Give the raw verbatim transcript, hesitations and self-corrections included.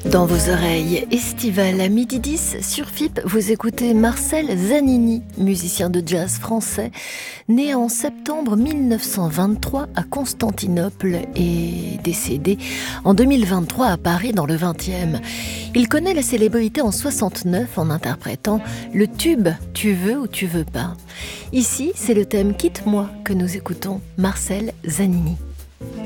Dans vos oreilles estivales à midi dix sur F I P, vous écoutez Marcel Zanini, musicien de jazz français, né en septembre mille neuf cent vingt-trois à Constantinople et décédé en deux mille vingt-trois à Paris dans le vingtième. Il connaît la célébrité en soixante-neuf en interprétant le tube « Tu veux ou tu veux pas ». Ici, c'est le thème « Quitte-moi » que nous écoutons, Marcel Zanini.